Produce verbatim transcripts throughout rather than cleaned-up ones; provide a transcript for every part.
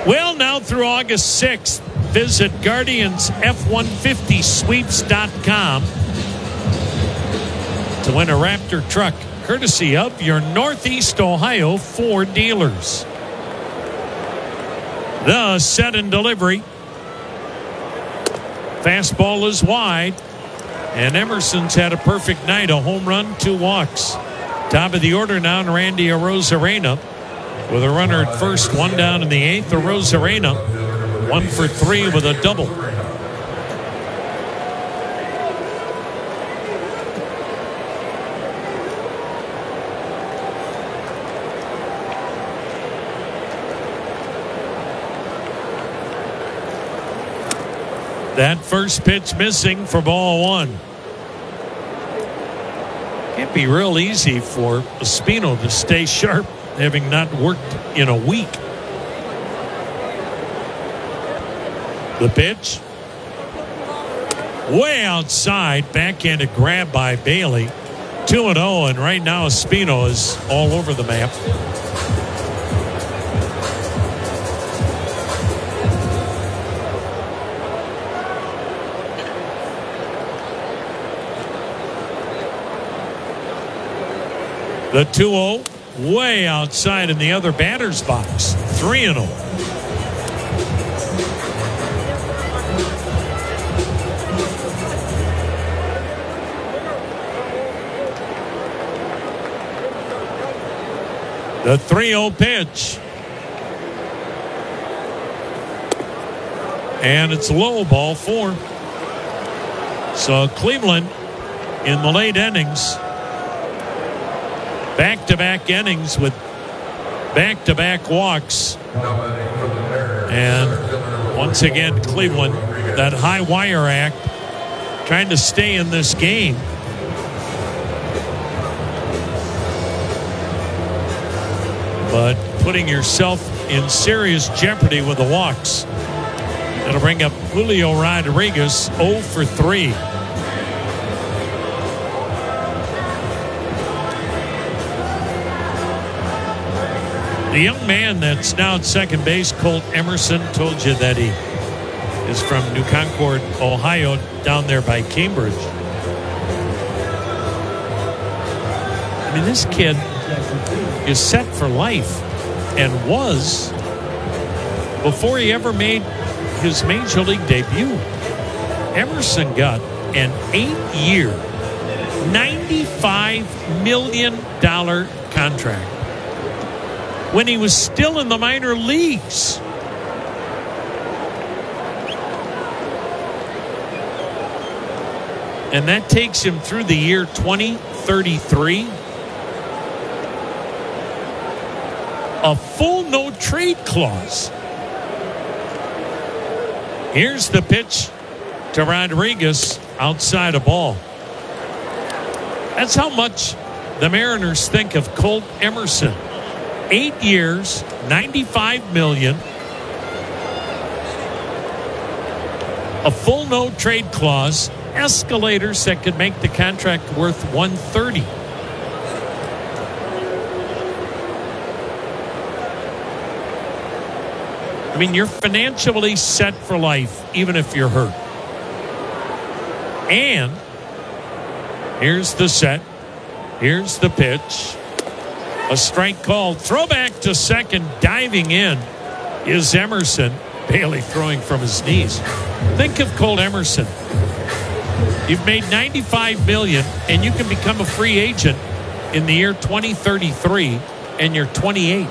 Well, now through August sixth, visit Guardians F one fifty sweeps dot com to win a Raptor truck, courtesy of your Northeast Ohio Ford dealers. The set and delivery. Fastball is wide. And Emerson's had a perfect night. A home run, two walks. Top of the order now, Randy Arozarena. With a runner at first, one down in the eighth. Arozarena, one for three with a double. That first pitch missing for ball one. Can't be real easy for Espino to stay sharp, having not worked in a week. The pitch. Way outside. Backhanded grab by Bailey. two and oh, and right now Espino is all over the map. The two oh, way outside in the other batter's box. three and oh. The three oh pitch. And it's low, ball four. So Cleveland in the late innings, back-to-back innings with back-to-back walks. And once again, Cleveland, that high wire act, trying to stay in this game. But putting yourself in serious jeopardy with the walks. That'll bring up Julio Rodriguez, oh for three. The young man that's now at second base, Colt Emerson, told you that he is from New Concord, Ohio, down there by Cambridge. I mean, this kid is set for life and was before he ever made his major league debut. Emerson got an eight-year, ninety-five million dollars contract when he was still in the minor leagues. And that takes him through the year twenty thirty-three. A full no-trade clause. Here's the pitch to Rodriguez, outside a ball. That's how much the Mariners think of Colt Emerson. Eight years, ninety-five million dollars. A full no-trade clause. Escalators that could make the contract worth one hundred thirty. I mean, you're financially set for life, even if you're hurt. And here's the set. Here's the pitch. A strike called. Throwback to second. Diving in is Emerson. Bailey throwing from his knees. Think of Colt Emerson. You've made ninety-five million dollars, and you can become a free agent in the year twenty thirty-three, and you're twenty-eight.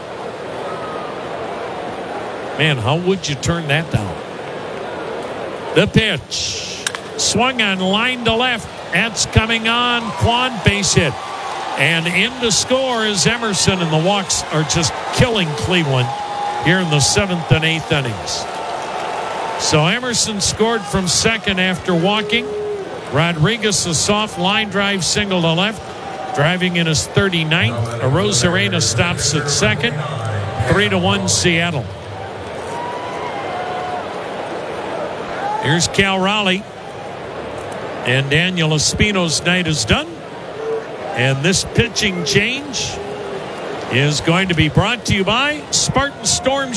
Man, how would you turn that down? The pitch. Swung on, line to left. That's coming on. Quan, base hit. And in to score is Emerson, and the walks are just killing Cleveland here in the seventh and eighth innings. So Emerson scored from second after walking. Rodriguez, a soft line drive single to left. Driving in his thirty-ninth. Arozarena stops at second. Three to one Seattle. Here's Cal Raleigh. And Daniel Espino's night is done. And this pitching change is going to be brought to you by Spartan Storm